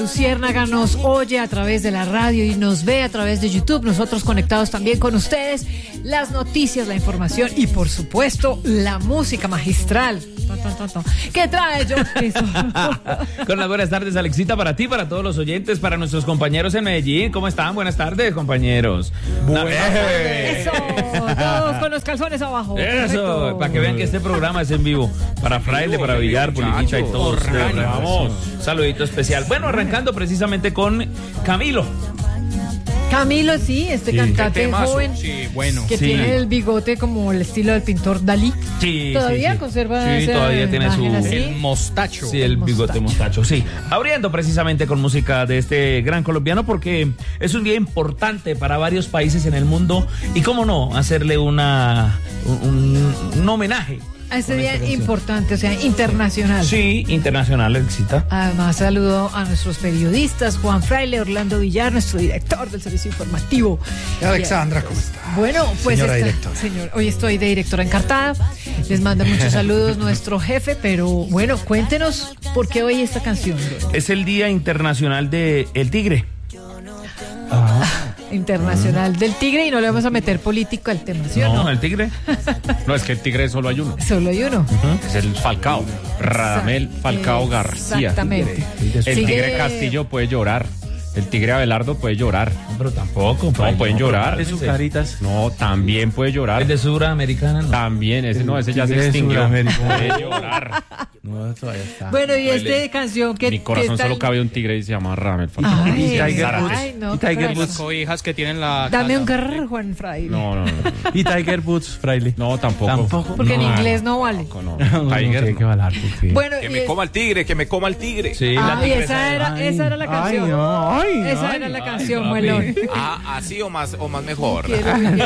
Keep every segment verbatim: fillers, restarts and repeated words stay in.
Luciérnaga nos oye a través de la radio y nos ve a través de YouTube, nosotros conectados también con ustedes, las noticias, la información y por supuesto la música magistral. ¿Qué trae George? Con las buenas tardes, Alexita, para ti, para todos los oyentes, para nuestros compañeros en Medellín. ¿Cómo están? Buenas tardes, compañeros. Buenas tardes. Eso, todos con los calzones abajo. Eso, perfecto. Para que vean que este programa es en vivo. Para Fraile, para Villar, Policita y todos. Vamos, un saludito especial. Bueno, arrancando precisamente con Camilo. Camilo, sí, este sí, cantante joven sí, bueno, que sí. tiene el bigote como el estilo del pintor Dalí. Sí, todavía sí, sí. conserva sí, esa todavía tiene su así. El mostacho. Sí, el, el bigote mostacho. mostacho, sí. Abriendo precisamente con música de este gran colombiano porque es un día importante para varios países en el mundo y cómo no hacerle una un, un homenaje. A ese día importante, o sea, internacional. Sí, internacional, Alexita. Además, saludo a nuestros periodistas, Juan Fraile, Orlando Villar, nuestro director del servicio informativo. Alexandra, ¿cómo está? Bueno, pues Señora está, directora. Señor, hoy estoy de directora encartada. Les manda muchos saludos nuestro jefe, pero bueno, cuéntenos por qué hoy esta canción. Es el Día Internacional de El Tigre. Ah. Internacional del tigre y no le vamos a meter político al tema, ¿sí o no? No, el tigre. No, es que el tigre solo hay uno. Solo hay uno. Uh-huh. Es el Falcao. Radamel Falcao García. Exactamente. El Sigue... tigre Castillo puede llorar. El tigre Abelardo puede llorar. Pero tampoco. No, pueden no, llorar. De sus caritas. No, también puede llorar. El de Suramericana, no. También, ese no, ese ya se extinguió. Puede llorar. No, todavía está. Bueno, y esta canción que... Mi corazón que solo tal... cabe un tigre y se llama Radamel Falcao. Ay, y Tiger Woods. Ay, no, y Tiger Woods. Las cobijas que tienen la... Dame cara. un garro, Juan Fraile. No, no, no. Y Tiger Woods, Fraile. No, tampoco. Tampoco. Porque no, en inglés no vale. No, no. Tiger. No, que balar, bueno, que y me es... coma el tigre, que me coma el tigre. Sí, Ah, la y esa era, Ay, esa era la canción. Ay, no, ay, esa ay, era la ay, canción, papi. muelón. Ah, así o más o más mejor. Quiero, quiero,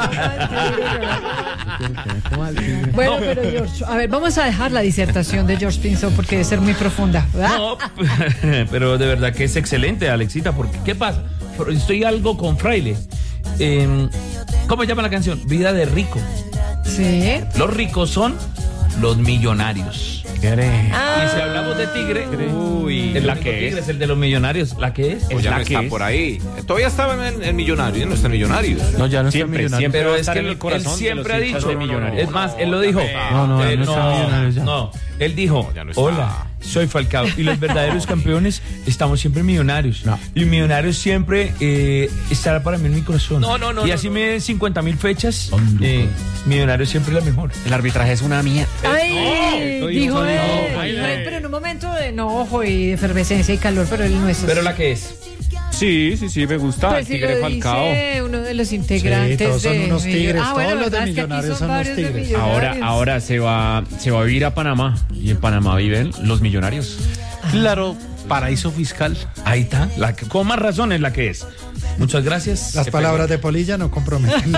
bueno, pero George, a ver, vamos a dejar la disertación de George Pinzón porque debe ser muy profunda, ¿verdad? No, pero de verdad que es excelente, Alexita, porque ¿qué pasa? Estoy algo con Fraile. Eh, ¿Cómo se llama la canción? Vida de rico. Sí. Los ricos son los millonarios. Ah. Y si hablamos de tigre, uy, ¿Es la único que tigre es? es el de los millonarios. ¿La que es? O ya la no que está es. por ahí. Todavía estaba en, en Millonarios, no está en Millonarios. No, ya no está Siempre, millonario. siempre. Pero va a es estar que en él, el corazón él siempre de ha los hinchas dicho, de Millonarios. es más, él lo dijo. No, no, Eh, no está Millonarios ya. no, él dijo, No, ya no está. hola, soy Falcao y los verdaderos campeones estamos siempre millonarios. No. Y millonarios siempre eh, estará para mí en mi corazón. No, no, no, Y no, así no. me den cincuenta mil fechas, eh, millonarios siempre es la mejor. El arbitraje es una mierda. Ay, no, dijo no, él. no, Ay, pero en un momento de enojo y de efervescencia y calor, pero él no es así. Pero la que es. Sí, sí, sí, me gusta. Pues el si tigre lo Falcao. dice uno de los integrantes Sí, todos son de unos tigres, Ah, bueno, todos los de verdad, es que aquí Millonarios son varios unos de tigres. Ahora, Millonarios. ahora se va, se va a vivir a Panamá. Y en Panamá viven los millonarios. Claro, paraíso fiscal. Ahí está, la que, con más razón es la que es. Muchas gracias. Las Qué palabras de Polilla no comprometen.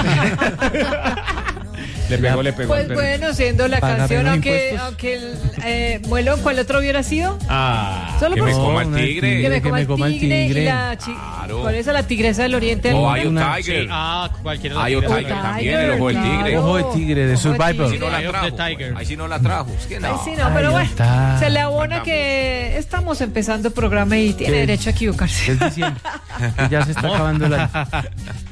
Le pegó, le pegó. Pues al perro. bueno, siendo la Pagaré canción, los aunque, impuestos. aunque el, eh, Muelo, ¿cuál otro hubiera sido? Ah, Solo Que por me su- coma el una tigre. que me coma, que me el coma el tigre, tigre. y la chi- Claro. ¿Cuál es la tigresa del oriente? O alguna? hay un Una- Tiger. Ah, cualquiera. Hay un O Tiger también, el ojo del tigre. claro. Ojo de tigre, de Ojo Survivor. Si no la Eye of trajo. the Tiger. Ahí sí no la trajo. Es que no. Ay, sí, no, pero Ahí bueno, está. se le abona que estamos empezando el programa y tiene ¿Qué? derecho a equivocarse. Es diciembre. Que ya se está acabando el año.